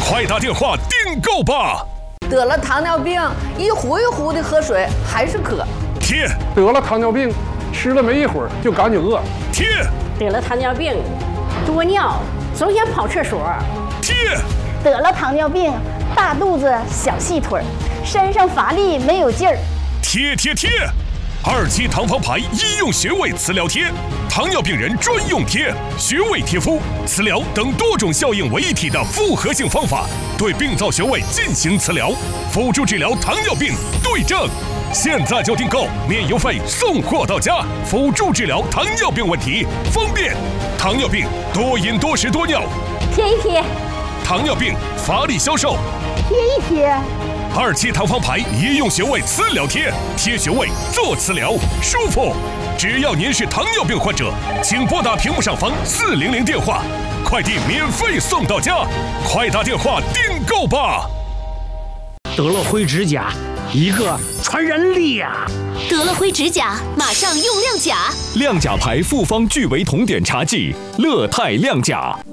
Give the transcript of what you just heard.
快打电话订购吧！ 得了糖尿病，一壶一壶的喝水还是渴。 贴。 得了糖尿病，吃了没一会儿就感觉饿。 贴。 得了糖尿病，多尿，总想跑厕所。 贴。 得了糖尿病，大肚子小细腿，身上乏力没有劲儿。 贴贴贴！2期糖方牌医用穴位磁疗贴，糖尿病人专用贴，穴位贴敷、磁疗等多种效应为一体的复合性方法，对病灶穴位进行磁疗，辅助治疗糖尿病对症。现在就订购，免邮费送货到家，辅助治疗糖尿病问题，方便。糖尿病多饮多食多尿， 贴一贴。 糖尿病乏力消瘦， 贴一贴。 2期糖方牌医用穴位磁疗贴，贴穴位做磁疗，舒服。只要您是糖尿病患者，请拨打屏幕上方400电话，快递免费送到家，快打电话订购吧。 得了灰指甲，一个传染力呀！ 得了灰指甲，马上用亮甲。 亮甲牌复方聚维酮碘茶剂，乐泰亮甲。